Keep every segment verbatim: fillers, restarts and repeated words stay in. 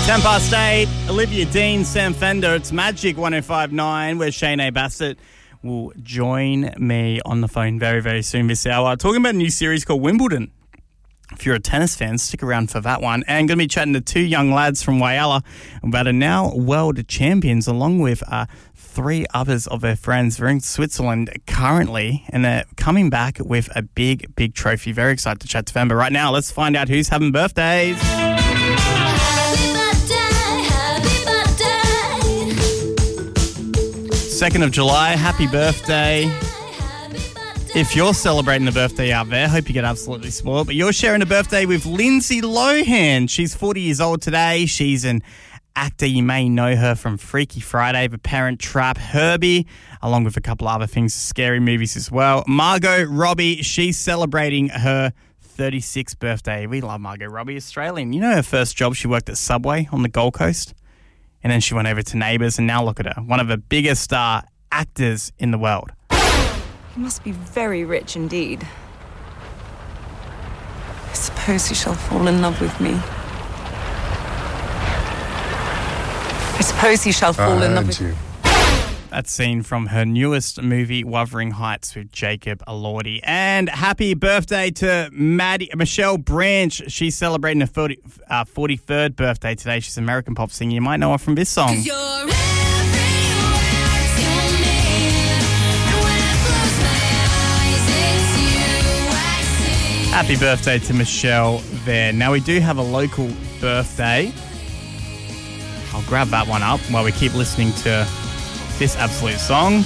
ten past eight, Olivia Dean, Sam Fender. It's Magic one oh five point nine, where Shane Bassett will join me on the phone very, very soon this hour. Talking about a new series called Wimbledon. If you're a tennis fan, stick around for that one. And going to be chatting to two young lads from Whyalla about are now world champions, along with uh, three others of their friends. They're in Switzerland currently, and they're coming back with a big, big trophy. Very excited to chat to them. But right now, let's find out who's having birthdays. second of July, happy birthday. If you're celebrating the birthday out there, hope you get absolutely spoiled. But you're sharing a birthday with Lindsay Lohan. She's forty years old today. She's an actor. You may know her from Freaky Friday, The Parent Trap, Herbie, along with a couple of other things, scary movies as well. Margot Robbie, she's celebrating her thirty-sixth birthday. We love Margot Robbie, Australian. You know her first job, she worked at Subway on the Gold Coast. And then she went over to Neighbours, and now look at her, one of the biggest uh, actors in the world. You must be very rich indeed. I suppose you shall fall in love with me. I suppose you shall fall I in love with you. That scene from her newest movie, Wuthering Heights, with Jacob Elordi. And happy birthday to Maddie, Michelle Branch. She's celebrating her forty, uh, forty-third birthday today. She's an American pop singer. You might know her from this song. Happy birthday to Michelle there. Now, we do have a local birthday. I'll grab that one up while we keep listening to this absolute song.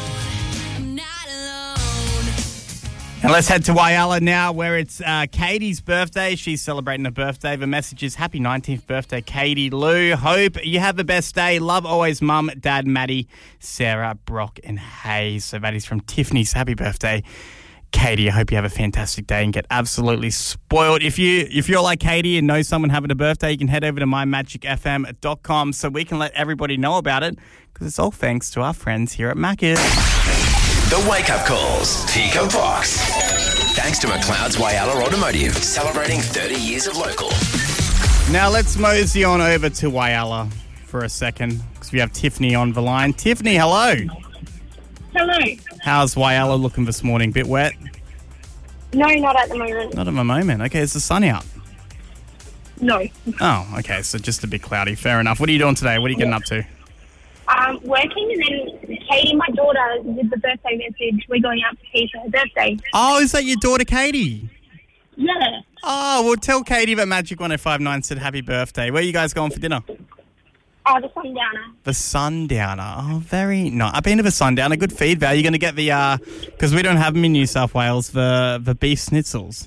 And let's head to Whyalla now, where it's uh, Katie's birthday. She's celebrating her birthday. The message is happy nineteenth birthday, Katie Lou. Hope you have the best day. Love always, Mum, Dad, Maddie, Sarah, Brock, and Hayes. So that is from Tiffany's happy birthday, Katie. I hope you have a fantastic day and get absolutely spoiled. If, you, if you're like Katie and know someone having a birthday, you can head over to my magic f m dot com so we can let everybody know about it, because it's all thanks to our friends here at Macca's. The Wake Up Calls. Pico Box. Thanks to McLeod's Whyalla Automotive, celebrating thirty years of local. Now let's mosey on over to Whyalla for a second, because we have Tiffany on the line. Tiffany, hello. Hello. How's Whyalla looking this morning? Bit wet? No, not at the moment. Not at the moment. Okay, is the sun out? No. Oh, okay, so just a bit cloudy. Fair enough. What are you doing today? What are you getting up to? Um, working, and then Katie, my daughter, with the birthday message, we're going out to tea for her birthday. Oh, is that your daughter, Katie? Yeah. Oh, well, tell Katie that Magic one oh five point nine said happy birthday. Where are you guys going for dinner? Oh, the Sundowner. The Sundowner. Oh, very nice. I've been to the Sundowner. Good feed value. You're going to get the, uh, because we don't have them in New South Wales, the the beef schnitzels.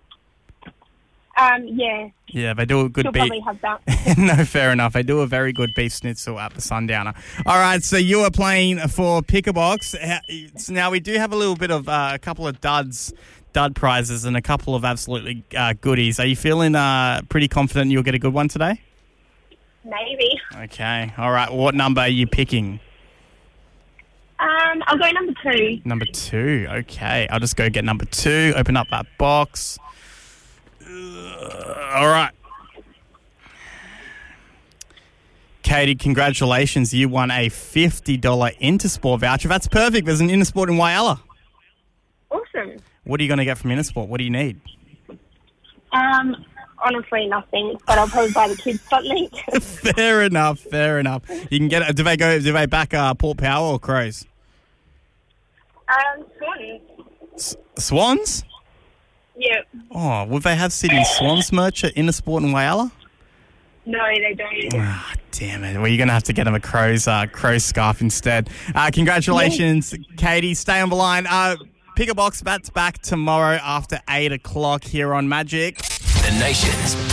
Um, yeah. Yeah, they do a good She'll beef. probably have that. No, fair enough. They do a very good beef schnitzel at the Sundowner. All right, so you are playing for Pick-a-Box. Now, we do have a little bit of uh, a couple of duds, dud prizes and a couple of absolutely uh, goodies. Are you feeling uh, pretty confident you'll get a good one today? Maybe. Okay. All right. What number are you picking? Um, I'll go number two. Number two. Okay. I'll just go get number two. Open up that box. Uh, all right. Katie, congratulations. You won a fifty dollars Intersport voucher. That's perfect. There's an Intersport in Whyalla. Awesome. What are you going to get from Intersport? What do you need? Um, honestly, nothing, but I'll probably buy the kids something. Fair enough. Fair enough. You can get. Do they go? Do they back uh, Port Power or Crows? um, Swans. S- Swans? Yeah. Oh, would they have City Swans merch at Intersport in Whyalla? No, they don't. Ah, damn it. Well, you're going to have to get them a Crows, uh, Crows scarf instead. Uh, congratulations, Katie. Stay on the line. Uh, Pick a Box, that's back tomorrow after eight o'clock here on Magic. The nation's